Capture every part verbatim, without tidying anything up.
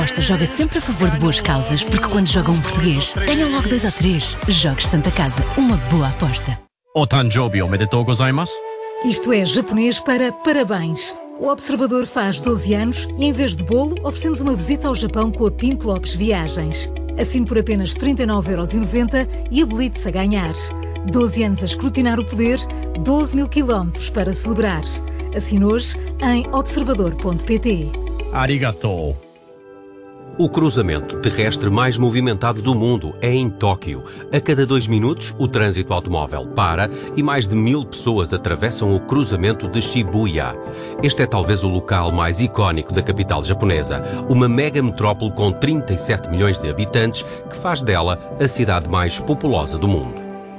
Aposta joga sempre a favor de boas causas, porque quando joga um português, ganham logo dois ou três. Jogos Santa Casa, uma boa aposta. Otanjobi omedetou gozaimasu. Isto é japonês para parabéns. O Observador faz doze anos e, em vez de bolo, oferecemos uma visita ao Japão com a Pinto Lopes Viagens. Assine por apenas trinta e nove euros e noventa centavos e habilite-se a ganhar. doze anos a escrutinar o poder, doze mil quilómetros para celebrar. Assine hoje em observador ponto pt. Arigatou. O cruzamento terrestre mais movimentado do mundo é em Tóquio. A cada dois minutos, o trânsito automóvel para e mais de mil pessoas atravessam o cruzamento de Shibuya. Este é talvez o local mais icónico da capital japonesa, uma mega metrópole com trinta e sete milhões de habitantes, que faz dela a cidade mais populosa do mundo.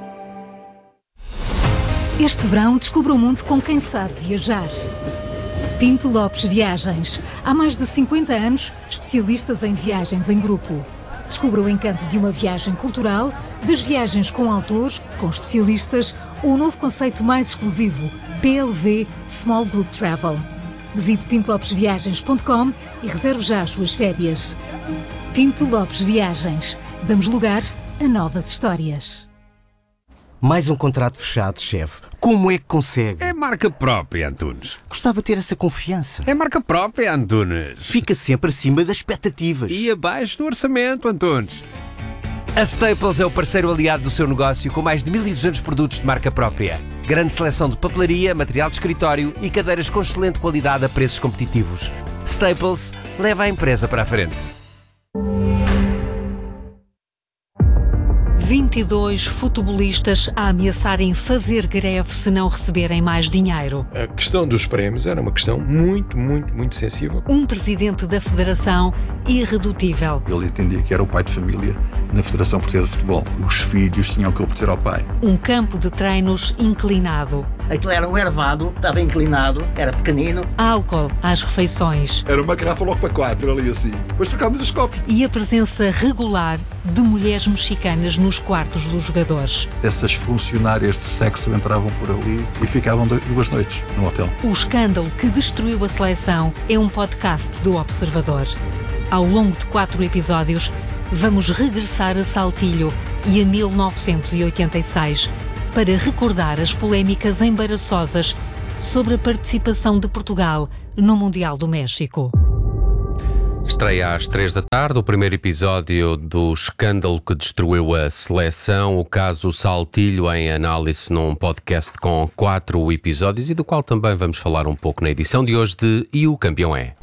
Este verão, descubra o mundo com quem sabe viajar. Pinto Lopes Viagens. Há mais de cinquenta anos, especialistas em viagens em grupo. Descubra o encanto de uma viagem cultural, das viagens com autores, com especialistas, ou o novo conceito mais exclusivo, P L V Small Group Travel. Visite pinto lopes viagens ponto com e reserve já as suas férias. Pinto Lopes Viagens. Damos lugar a novas histórias. Mais um contrato fechado, chefe. Como é que consegue? É marca própria, Antunes. Gostava de ter essa confiança. É marca própria, Antunes. Fica sempre acima das expectativas. E abaixo do orçamento, Antunes. A Staples é o parceiro aliado do seu negócio, com mais de mil e duzentos produtos de marca própria. Grande seleção de papelaria, material de escritório e cadeiras com excelente qualidade a preços competitivos. Staples leva a empresa para a frente. vinte e dois futebolistas a ameaçarem fazer greve se não receberem mais dinheiro. A questão dos prémios era uma questão muito, muito, muito sensível. Um presidente da Federação irredutível. Ele entendia que era o pai de família na Federação Portuguesa de Futebol. Os filhos tinham que obedecer ao pai. Um campo de treinos inclinado. Aquilo era um ervado, estava inclinado, era pequenino. Álcool às refeições. Era uma garrafa logo para quatro, ali assim. Depois trocámos os copos. E a presença regular de mulheres mexicanas nos quartos dos jogadores. Essas funcionárias de sexo entravam por ali e ficavam duas noites no hotel. O escândalo que destruiu a seleção é um podcast do Observador. Ao longo de quatro episódios, vamos regressar a Saltilho e a mil novecentos e oitenta e seis para recordar as polémicas embaraçosas sobre a participação de Portugal no Mundial do México. Estreia às três da tarde o primeiro episódio do escândalo que destruiu a seleção, o caso Saltilho, em análise num podcast com quatro episódios e do qual também vamos falar um pouco na edição de hoje de E o Campeão é.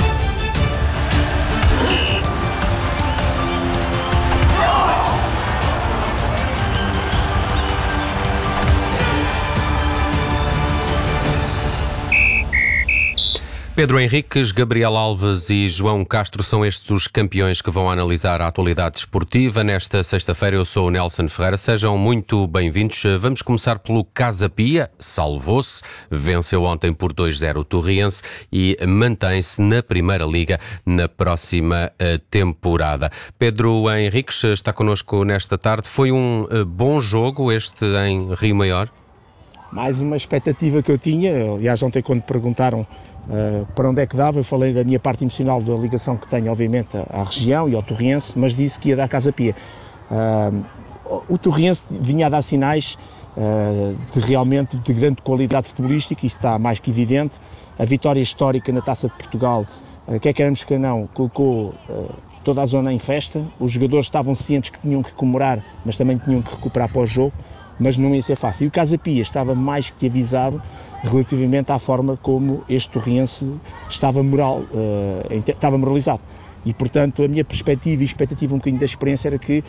Pedro Henriques, Gabriel Alves e João Castro são estes os campeões que vão analisar a atualidade esportiva. Nesta sexta-feira eu sou o Nelson Ferreira, sejam muito bem-vindos. Vamos começar pelo Casa Pia, salvou-se, venceu ontem por dois a zero o Torriense e mantém-se na Primeira Liga na próxima temporada. Pedro Henriques está connosco nesta tarde. Foi um bom jogo este em Rio Maior? Mais uma expectativa que eu tinha, aliás ontem quando perguntaram Uh, para onde é que dava, eu falei da minha parte emocional, da ligação que tenho obviamente à região e ao Torriense, mas disse que ia dar Casa Pia. Uh, o Torriense vinha a dar sinais uh, de realmente de grande qualidade futebolística, isso está mais que evidente. A vitória histórica na Taça de Portugal, uh, quer queremos que não, colocou uh, toda a zona em festa. Os jogadores estavam cientes que tinham que comemorar, mas também tinham que recuperar pós-jogo, mas não ia ser fácil. E o Casa Pia estava mais que avisado relativamente à forma como este Torriense estava, moral, uh, estava moralizado. E, portanto, a minha perspectiva e expectativa um bocadinho da experiência era que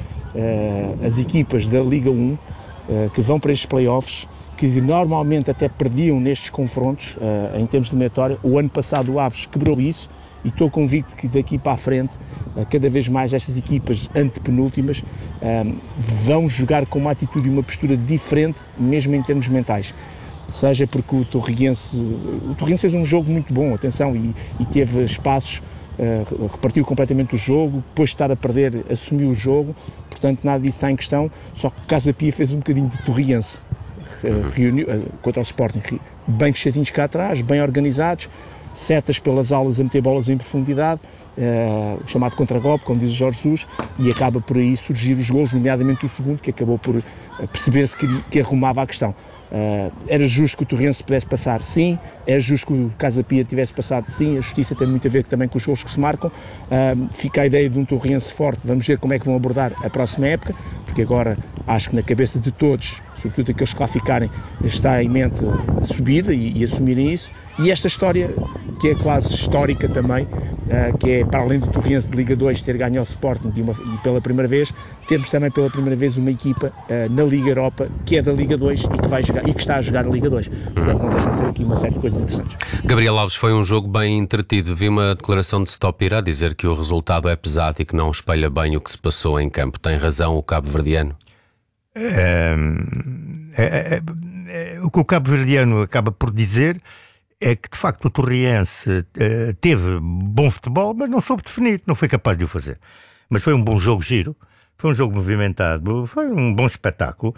uh, as equipas da Liga um, uh, que vão para estes play-offs, que normalmente até perdiam nestes confrontos, uh, em termos de eliminatória, o ano passado o Aves quebrou isso, e estou convicto que daqui para a frente, uh, cada vez mais estas equipas antepenúltimas uh, vão jogar com uma atitude e uma postura diferente, mesmo em termos mentais. Seja porque o Torriense, o Torriense fez um jogo muito bom, atenção, e, e teve espaços, uh, repartiu completamente o jogo, depois de estar a perder, assumiu o jogo, portanto nada disso está em questão, só que o Casa Pia fez um bocadinho de Torriense, uh, reuniu, uh, contra o Sporting, bem fechadinhos cá atrás, bem organizados, setas pelas aulas a meter bolas em profundidade, uh, o chamado contragolpe, como diz o Jorge Jesus, e acaba por aí surgir os golos, nomeadamente o segundo, que acabou por uh, perceber-se que, que arrumava a questão. Uh, era justo que o Torrense pudesse passar, sim. Era justo que o Casa Pia tivesse passado, sim. A justiça tem muito a ver também com os gols que se marcam. Uh, fica a ideia de um Torrense forte. Vamos ver como é que vão abordar a próxima época, porque agora acho que na cabeça de todos, sobretudo aqueles que lá ficarem, está em mente a subida e, e assumirem isso. E esta história, que é quase histórica também, uh, que é, para além do Torrense de Liga dois ter ganho ao Sporting e, uma, e pela primeira vez, temos também pela primeira vez uma equipa uh, na Liga Europa, que é da Liga dois e que, vai jogar, e que está a jogar a Liga dois. Portanto, não deixa de ser aqui uma série de coisas interessantes. Gabriel Alves, foi um jogo bem entretido. Vi uma declaração de Stopir a dizer que o resultado é pesado e que não espelha bem o que se passou em campo. Tem razão o cabo-verdiano? É, é, é, é, o que o cabo-verdiano acaba por dizer é que, de facto, o Torriense é, teve bom futebol, mas não soube definir, não foi capaz de o fazer. Mas foi um bom jogo giro, foi um jogo movimentado, foi um bom espetáculo.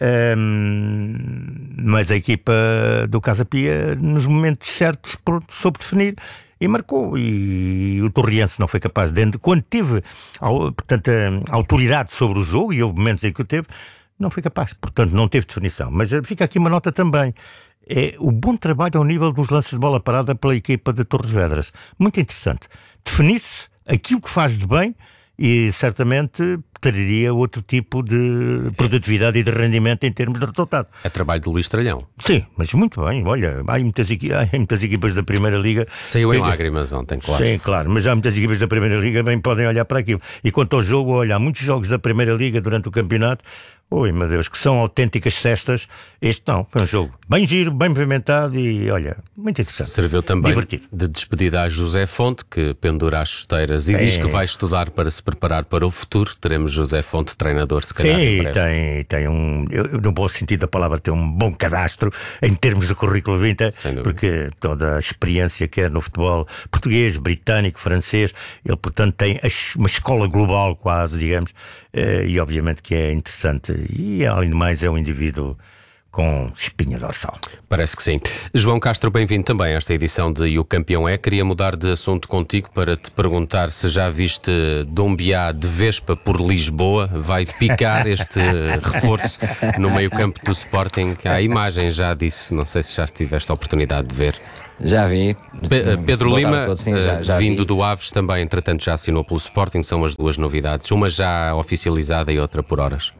Um, mas a equipa do Casa Pia, nos momentos certos, soube definir e marcou. E, e o Torriense não foi capaz de, quando teve, portanto, a autoridade sobre o jogo, e houve momentos em que o teve, não foi capaz, portanto não teve definição. Mas fica aqui uma nota também, é o bom trabalho ao nível dos lances de bola parada pela equipa de Torres Vedras, muito interessante. Definisse aquilo que faz de bem e certamente teria outro tipo de produtividade e de rendimento em termos de resultado. É trabalho de Luís Tralhão. Sim, mas muito bem. Olha, há muitas, há muitas equipas da Primeira Liga... Saiu em lágrimas ontem, claro. Sim, claro, mas há muitas equipas da Primeira Liga que bem podem olhar para aquilo. E quanto ao jogo, olha, há muitos jogos da Primeira Liga durante o campeonato, oi meu Deus, que são autênticas cestas. Este não, foi um jogo bem giro, bem movimentado e, olha, muito interessante. Serviu também divertido. De despedida a José Fonte, que pendura as chuteiras e Sim. diz que vai estudar para se preparar para o futuro. Teremos José Fonte, treinador, se calhar, Sim, em breve. tem, tem um, eu, no bom sentido da palavra, tem um bom cadastro em termos de currículo vitae, porque toda a experiência que é no futebol português, britânico, francês, ele, portanto, tem uma escola global quase, digamos, e obviamente que é interessante. E, além de mais, é um indivíduo com espinha dorsal. Parece que sim. João Castro, bem-vindo também a esta edição de E o Campeão é. Queria mudar de assunto contigo para te perguntar se já viste Dombiá de Vespa por Lisboa. Vai picar este reforço no meio-campo do Sporting. Há imagem já disso, não sei se já tiveste a oportunidade de ver. Já vi. Pe- Pedro Boa Lima, todos, sim, já, já vindo vi. do Aves, também, entretanto, já assinou pelo Sporting. São as duas novidades, uma já oficializada e outra por horas.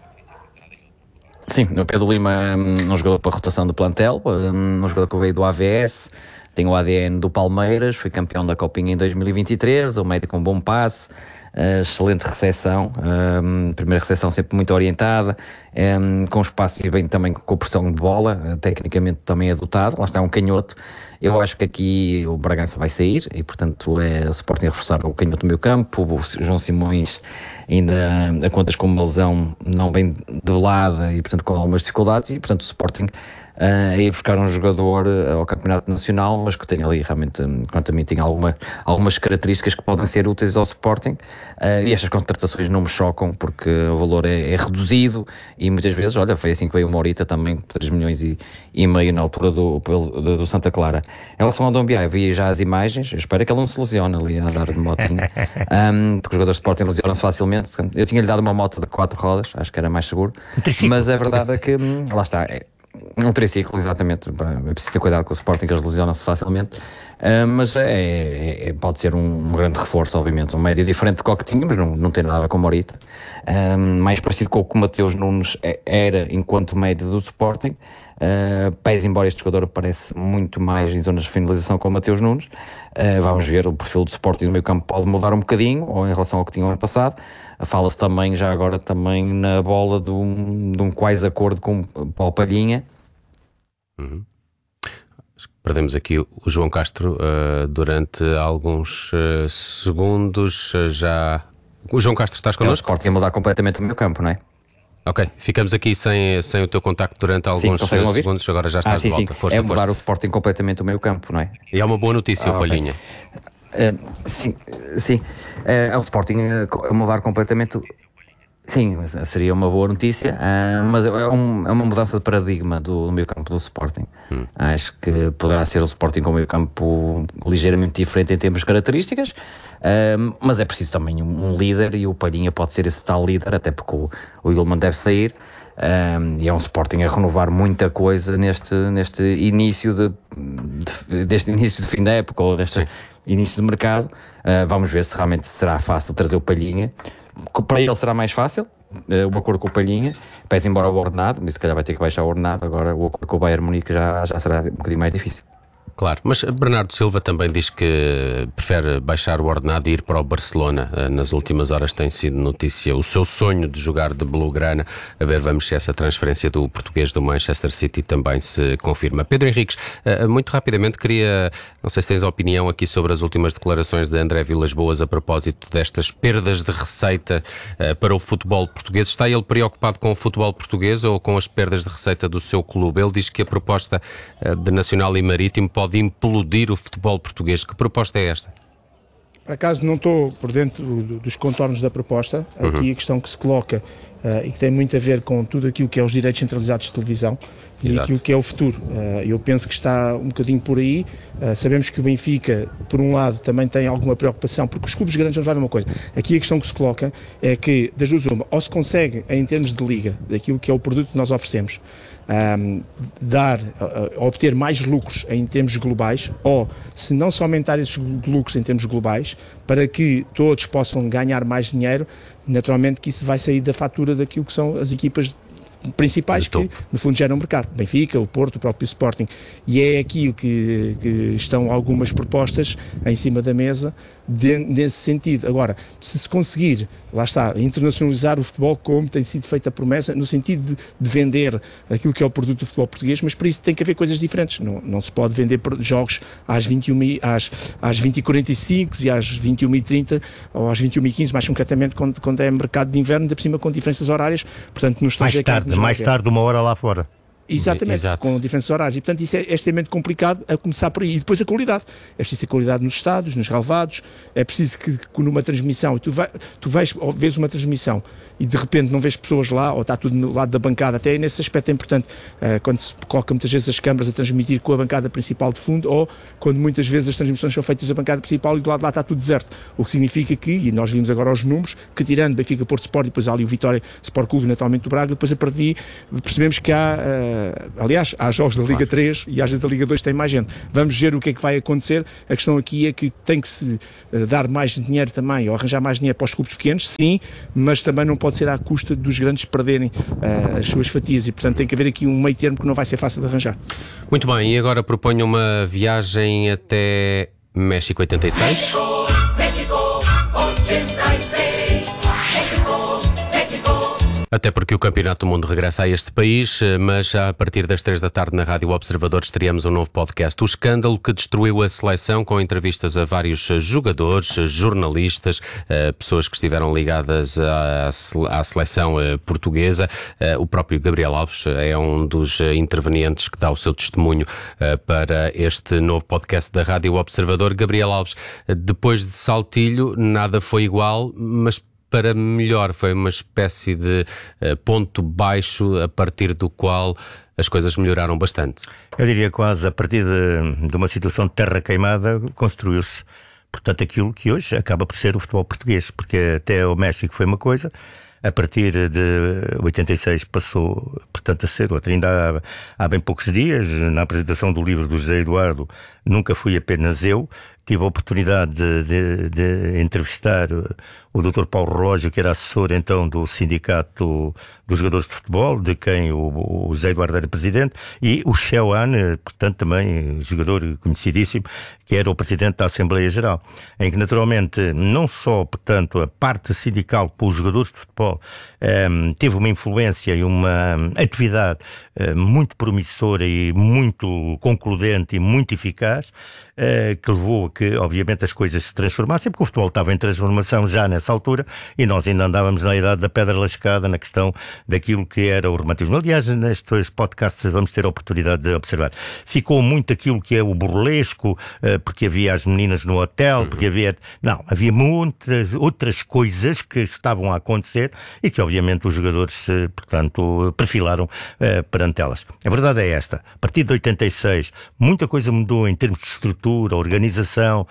Sim, o Pedro Lima é um jogador para a rotação do plantel, um jogador que veio do A V S, tem o A D N do Palmeiras, foi campeão da Copinha em dois mil e vinte e três, um médio com um bom passe, uh, excelente recepção, um, primeira recepção sempre muito orientada, um, com espaço e bem também com pressão de bola, uh, tecnicamente também é dotado, lá está um canhoto. Eu acho que aqui o Bragança vai sair e, portanto, é o Sporting a reforçar o canhoto do meio campo. O João Simões ainda a contas com uma lesão não bem debelada e, portanto, com algumas dificuldades. E, portanto, o Sporting uh, a ir buscar um jogador ao Campeonato Nacional, mas que tem ali realmente, quanto a mim, tem alguma, algumas características que podem ser úteis ao Sporting. Uh, e estas contratações não me chocam porque o valor é, é reduzido e muitas vezes, olha, foi assim que veio o Morita também, por três milhões e, e meio na altura do, do, do Santa Clara. Em relação ao Dombiá, eu vi já as imagens, eu espero que ele não se lesione ali a andar de motinha, um, porque os jogadores de Sporting lesionam-se facilmente. Eu tinha-lhe dado uma moto de quatro rodas, acho que era mais seguro, mas a verdade é que, lá está, é um triciclo, exatamente, é preciso ter cuidado com o Sporting, que eles lesionam-se facilmente, uh, mas é, é, pode ser um, um grande reforço, obviamente, um médio diferente do que tínhamos, não, não tem nada a ver com o Morita, um, mais parecido com o que o Mateus Nunes era enquanto médio do Sporting. Uh, pese embora este jogador aparece muito mais em zonas de finalização com o Mateus Nunes, uh, vamos ver, o perfil do Sporting no meio campo pode mudar um bocadinho ou em relação ao que tinha no ano passado. Uh, fala-se também já agora também na bola de um, de um quase acordo com o Palhinha. Uhum. Perdemos aqui o João Castro uh, durante alguns uh, segundos. Uh, já o João Castro, estás connosco? É, o Sporting ia mudar completamente o meio campo, não é? Ok, ficamos aqui sem, sem o teu contacto durante alguns sim, segundos, agora já estás ah, sim, de volta. Sim. Força, é mudar força. o Sporting completamente o meio campo, não é? E é uma boa notícia, ah, Palhinha. Okay. Uh, sim, sim. Uh, é o Sporting uh, mudar completamente... Sim, seria uma boa notícia, uh, mas é, um, é uma mudança de paradigma do, do meio campo do Sporting. Hum. Acho que poderá ser o Sporting com o meio campo ligeiramente diferente em termos de características, uh, mas é preciso também um, um líder, e o Palhinha pode ser esse tal líder, até porque o, o Ilman deve sair. Um, e é um Sporting a renovar muita coisa neste, neste início de, de, deste início de fim da época, ou deste Sim. início do mercado. Uh, vamos ver se realmente será fácil trazer o Palhinha. Para ele será mais fácil, uh, o acordo com o Palhinha, pese embora o ordenado, mas se calhar vai ter que baixar o ordenado. Agora o acordo com o Bayern Munique já, já será um bocadinho mais difícil. Claro, mas Bernardo Silva também diz que prefere baixar o ordenado e ir para o Barcelona. Nas últimas horas tem sido notícia o seu sonho de jogar de blaugrana. A ver, vamos se essa transferência do português do Manchester City também se confirma. Pedro Henriques, muito rapidamente queria, não sei se tens opinião aqui sobre as últimas declarações de André Vilas-Boas a propósito destas perdas de receita para o futebol português. Está ele preocupado com o futebol português ou com as perdas de receita do seu clube? Ele diz que a proposta de Nacional e Marítimo pode implodir o futebol português. Que proposta é esta? Por acaso não estou por dentro dos contornos da proposta. Aqui uhum. a questão que se coloca uh, e que tem muito a ver com tudo aquilo que é os direitos centralizados de televisão e Exato. aquilo que é o futuro. Uh, eu penso que está um bocadinho por aí. Uh, sabemos que o Benfica, por um lado, também tem alguma preocupação, porque os clubes grandes, vamos lá ver uma coisa. Aqui a questão que se coloca é que, das duas uma, ou se consegue, em termos de liga, daquilo que é o produto que nós oferecemos, Um, dar, uh, obter mais lucros em termos globais, ou se não se aumentar esses lucros em termos globais, para que todos possam ganhar mais dinheiro, naturalmente que isso vai sair da fatura daquilo que são as equipas principais que, no fundo, geram o mercado. Benfica, o Porto, o próprio Sporting. E é aqui o que, que estão algumas propostas em cima da mesa de, nesse sentido. Agora, se se conseguir, lá está, internacionalizar o futebol, como tem sido feita a promessa, no sentido de, de vender aquilo que é o produto do futebol português, mas para isso tem que haver coisas diferentes. Não, não se pode vender jogos às, vinte e uma, às, às vinte e quarenta e cinco e às vinte e uma e trinta ou às vinte e uma e quinze, mais concretamente quando, quando é mercado de inverno, ainda por cima com diferenças horárias. Portanto, no mais tarde, mais tarde, uma hora lá fora. Exatamente, Exato. com diferentes horários. E, portanto, isso é extremamente complicado a começar por aí. E depois a qualidade. É preciso ter qualidade nos estádios, nos relevados. É preciso que, que numa transmissão, tu, vai, tu vais, ou vês uma transmissão e de repente não vês pessoas lá, ou está tudo no lado da bancada. Até nesse aspecto é importante, uh, quando se coloca muitas vezes as câmaras a transmitir com a bancada principal de fundo, ou quando muitas vezes as transmissões são feitas da bancada principal e do lado de lá está tudo deserto. O que significa que, e nós vimos agora os números, que tirando Benfica, Porto Sport e depois há ali o Vitória Sport Clube, naturalmente do Braga, depois a partir percebemos que há, uh, aliás, há jogos da Liga claro. três e às vezes da Liga dois tem mais gente. Vamos ver o que é que vai acontecer. A questão aqui é que tem que se uh, dar mais dinheiro também, ou arranjar mais dinheiro para os clubes pequenos, sim, mas também não pode ser à custa dos grandes perderem uh, as suas fatias e, portanto, tem que haver aqui um meio termo que não vai ser fácil de arranjar. Muito bem, e agora proponho uma viagem até México oitenta e seis. México, México, oitenta e seis. Até porque o Campeonato do Mundo regressa a este país, mas a partir das três da tarde na Rádio Observador estreamos um novo podcast. O escândalo que destruiu a seleção, com entrevistas a vários jogadores, jornalistas, pessoas que estiveram ligadas à seleção portuguesa. O próprio Gabriel Alves é um dos intervenientes que dá o seu testemunho para este novo podcast da Rádio Observador. Gabriel Alves, depois de Saltilho, nada foi igual, mas para melhor, foi uma espécie de uh, ponto baixo a partir do qual as coisas melhoraram bastante. Eu diria quase a partir de, de uma situação de terra queimada construiu-se, portanto, aquilo que hoje acaba por ser o futebol português, porque até o México foi uma coisa, a partir de oitenta e seis passou, portanto, a ser outra. Ainda há, há bem poucos dias, na apresentação do livro do José Eduardo, Nunca Fui Apenas Eu, tive a oportunidade de, de, de entrevistar o doutor Paulo Relógio, que era assessor então do Sindicato dos Jogadores de Futebol, de quem o, o José Eduardo era presidente, e o Cheuan, portanto também jogador conhecidíssimo, que era o presidente da Assembleia Geral, em que naturalmente não só, portanto, a parte sindical com os jogadores de futebol um, teve uma influência e uma atividade um, muito promissora e muito concludente e muito eficaz, uh, que levou que, obviamente, as coisas se transformassem, porque o futebol estava em transformação já nessa altura e nós ainda andávamos na idade da pedra lascada na questão daquilo que era o romantismo. Aliás, nestes podcasts vamos ter a oportunidade de observar. Ficou muito aquilo que é o burlesco, porque havia as meninas no hotel, porque havia... Não, havia muitas outras coisas que estavam a acontecer e que, obviamente, os jogadores, portanto, perfilaram uh, perante elas. A verdade é esta. A partir de oitenta e seis, muita coisa mudou em termos de estrutura, organização,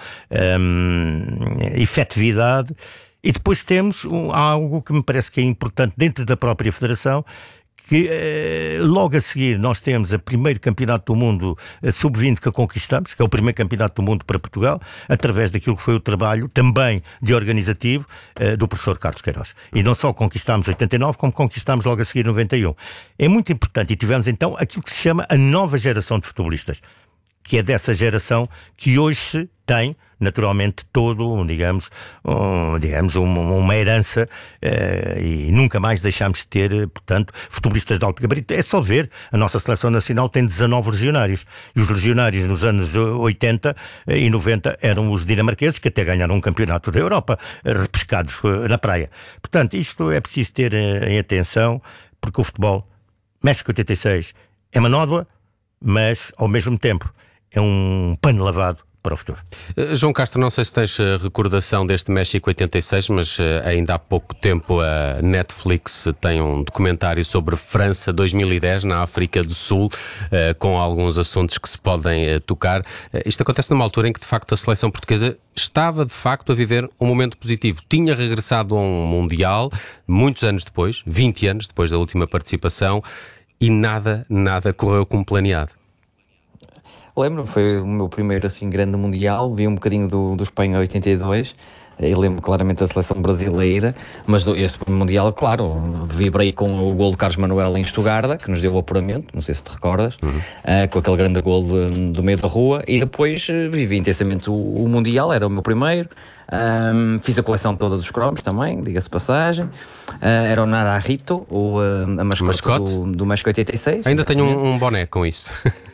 um, efetividade, e depois temos um, algo que me parece que é importante dentro da própria Federação, que eh, logo a seguir nós temos o primeiro campeonato do mundo eh, sub vinte que conquistamos, que é o primeiro campeonato do mundo para Portugal, através daquilo que foi o trabalho também de organizativo eh, do professor Carlos Queiroz. E não só conquistámos oitenta e nove, como conquistámos logo a seguir noventa e um. É muito importante, e tivemos então aquilo que se chama a nova geração de futebolistas, que é dessa geração que hoje se tem, naturalmente, todo, digamos, um, digamos uma, uma herança uh, e nunca mais deixámos de ter, portanto, futebolistas de alto gabarito. É só ver, a nossa seleção nacional tem dezanove legionários, e os legionários nos anos oitenta e noventa eram os dinamarqueses, que até ganharam um campeonato da Europa, repescados uh, na praia. Portanto, isto é preciso ter uh, em atenção, porque o futebol, México oitenta e seis, é uma nódoa, mas, ao mesmo tempo, é um pano lavado para o futuro. Uh, João Castro, não sei se tens uh, recordação deste México oitenta e seis, mas uh, ainda há pouco tempo a Netflix tem um documentário sobre França dois mil e dez na África do Sul, uh, com alguns assuntos que se podem uh, tocar. Uh, isto acontece numa altura em que, de facto, a seleção portuguesa estava, de facto, a viver um momento positivo. Tinha regressado a um Mundial, muitos anos depois, vinte anos depois da última participação, e nada, nada correu como planeado. Lembro, foi o meu primeiro assim, grande mundial, vi um bocadinho do, do Espanha oitenta e dois, eu lembro claramente da seleção brasileira, mas do, esse mundial, claro, vibrei com o gol de Carlos Manuel em Estugarda, que nos deu o apuramento, não sei se te recordas, uhum. uh, com aquele grande gol de, do meio da rua, e depois uh, vivi intensamente o, o mundial, era o meu primeiro, um, fiz a coleção toda dos cromos também, diga-se passagem, uh, era o Naranjito, o, uh, a mascote, mascote? Do, do México oitenta e seis. Ainda tenho um, um boné com isso.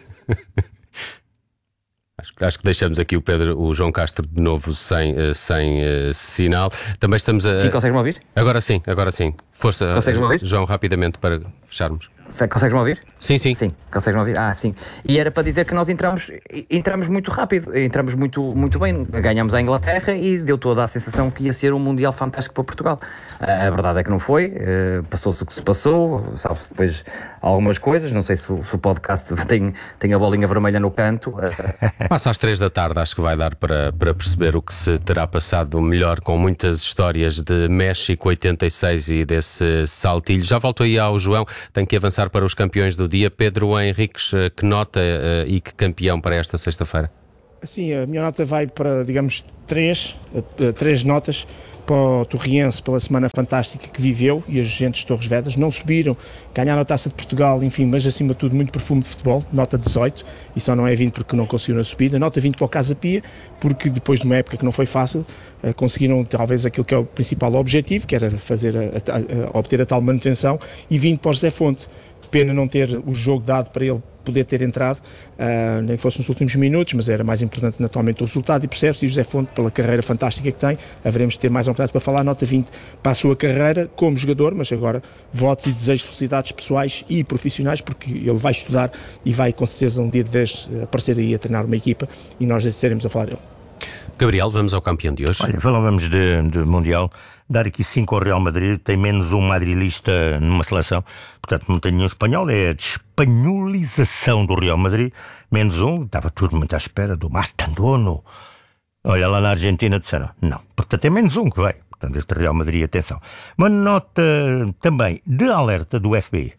Acho, acho que deixamos aqui o Pedro, o João Castro de novo sem, sem uh, sinal. Também estamos a... Sim, consegues-me ouvir? Agora sim, agora sim. Força, consegues-me ouvir? João, rapidamente para fecharmos. Consegues-me ouvir? Sim, sim. Sim, consegues-me ouvir? Ah, sim. E era para dizer que nós entramos, entramos muito rápido, entramos muito, muito bem, ganhamos a Inglaterra e deu toda a sensação que ia ser um Mundial fantástico para Portugal. A verdade é que não foi, passou-se o que se passou, sabe-se depois algumas coisas, não sei se o, se o podcast tem, tem a bolinha vermelha no canto. Passa às três da tarde, acho que vai dar para, para perceber o que se terá passado melhor, com muitas histórias de México oitenta e seis e desse saltilho. Já volto aí ao João, tenho que avançar para os campeões do dia. Pedro Henriques, que nota uh, e que campeão para esta sexta-feira? Sim, a minha nota vai para, digamos, três, uh, três notas para o Torriense pela semana fantástica que viveu, e as gentes de Torres Vedras não subiram, ganharam a Taça de Portugal, enfim, mas acima de tudo muito perfume de futebol, nota dezoito, e só não é vinte porque não conseguiram a subida, nota vinte para o Casa Pia, porque depois de uma época que não foi fácil, uh, conseguiram talvez aquilo que é o principal objetivo, que era fazer a, a, a, obter a tal manutenção, e vinte para o José Fonte. Pena não ter o jogo dado para ele poder ter entrado, uh, nem que fosse nos últimos minutos, mas era mais importante naturalmente o resultado, e percebe-se, e o José Fonte, pela carreira fantástica que tem, haveremos de ter mais um oportunidade para falar, nota vinte para a sua carreira como jogador, mas agora votos e desejos de felicidades pessoais e profissionais, porque ele vai estudar e vai com certeza um dia de vez aparecer aí a treinar uma equipa, e nós estaremos a falar dele. Gabriel, vamos ao campeão de hoje. Olha, falávamos de, de Mundial, dar aqui cinco ao Real Madrid, tem menos um madrilista numa seleção, portanto não tem nenhum espanhol, é a espanholização do Real Madrid, menos um, estava tudo muito à espera do Mastandono. Olha, lá na Argentina disseram, não, portanto é menos um que vai, portanto este Real Madrid, atenção. Uma nota também de alerta do F B I.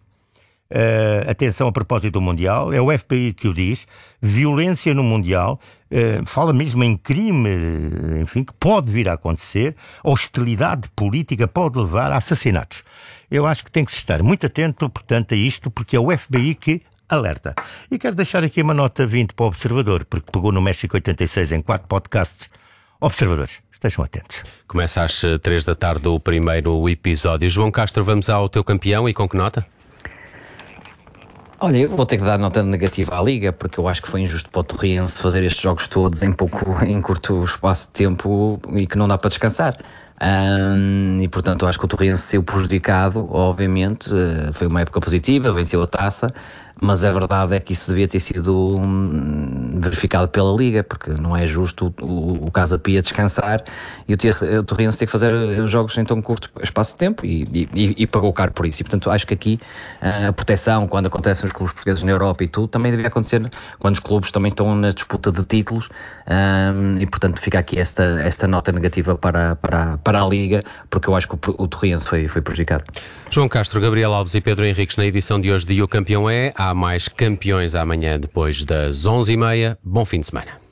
Uh, atenção a propósito do Mundial, é o F B I que o diz, violência no Mundial, uh, fala mesmo em crime, enfim, que pode vir a acontecer, hostilidade política pode levar a assassinatos. Eu acho que tem que se estar muito atento, portanto, a isto, porque é o F B I que alerta. E quero deixar aqui uma nota vinte para o Observador, porque pegou no México oitenta e seis em quatro podcasts. Observadores, estejam atentos. Começa às três da tarde o primeiro episódio. João Castro, vamos ao teu campeão, e com que nota? Olha, eu vou ter que dar nota negativa à Liga, porque eu acho que foi injusto para o Torriense fazer estes jogos todos em pouco, em curto espaço de tempo e que não dá para descansar. Um, e portanto eu acho que o Torriense saiu prejudicado, obviamente. Uh, foi uma época positiva, venceu a taça, mas a verdade é que isso devia ter sido um, verificado pela Liga, porque não é justo o, o, o Casa Pia descansar e o, ter, o Torriense ter que fazer os jogos em tão curto espaço de tempo e, e, e pagou caro por isso. E portanto acho que aqui uh, a proteção, quando acontece nos clubes portugueses na Europa e tudo, também devia acontecer quando os clubes também estão na disputa de títulos, um, e portanto fica aqui esta, esta nota negativa para, para, para a Liga, porque eu acho que o, o Torriense foi, foi prejudicado. João Castro, Gabriel Alves e Pedro Henriques na edição de hoje de O Campeão É. Há mais campeões amanhã depois das onze e meia. Bom fim de semana.